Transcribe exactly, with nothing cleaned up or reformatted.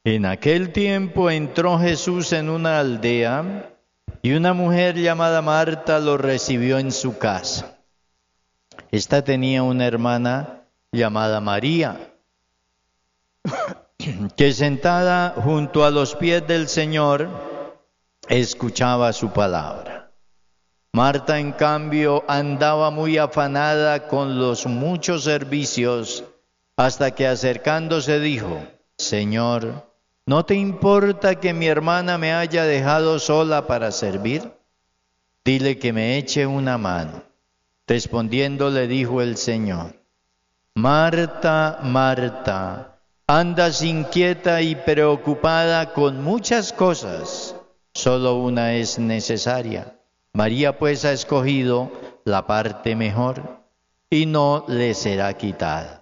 En aquel tiempo entró Jesús en una aldea y una mujer llamada Marta lo recibió en su casa. Esta tenía una hermana llamada María, que sentada junto a los pies del Señor escuchaba su palabra. Marta, en cambio, andaba muy afanada con los muchos servicios, hasta que acercándose dijo: Señor, ¿no te importa que mi hermana me haya dejado sola para servir? Dile que me eche una mano. Respondiendo le dijo el Señor: Marta, Marta, andas inquieta y preocupada con muchas cosas, solo una es necesaria. María pues ha escogido la parte mejor, y no le será quitada.